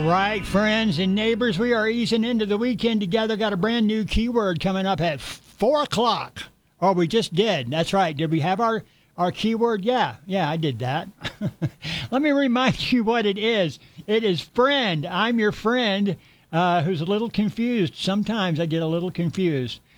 right, friends and neighbors, we are easing into the weekend together. Got a brand new keyword coming up at 4 o'clock. Oh, we just did. That's right. Did we have our keyword? Yeah, I did that. Let me remind you what it is. It is friend. I'm your friend who's a little confused. Sometimes I get a little confused.